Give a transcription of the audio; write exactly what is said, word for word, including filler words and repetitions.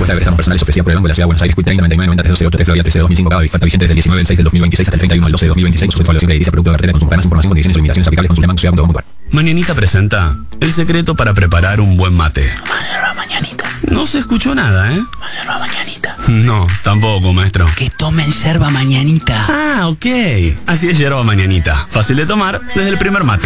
oferta de préstamos personales ofrecida por el Banco de la Ciudad de Buenos Aires, Q treinta noventa y nueve noventa tres doce ocho tres Florida trece dos mil cinco, oferta vigente desde el diecinueve del seis del dos mil veintiséis hasta el treinta y uno del doce de dos mil veintiséis, sujeto a evaluación de edilicia, producto de cartera de consumo. Para más información, condiciones y limitaciones aplicables, consulte banco ciudad punto com punto ar. Mañanita presenta el secreto para preparar un buen mate. Yerba mañanita. No se escuchó nada, ¿eh? Yerba mañanita. No, tampoco, maestro. Que tomen yerba mañanita. Ah, ok. Así es yerba mañanita. Fácil de tomar desde el primer mate.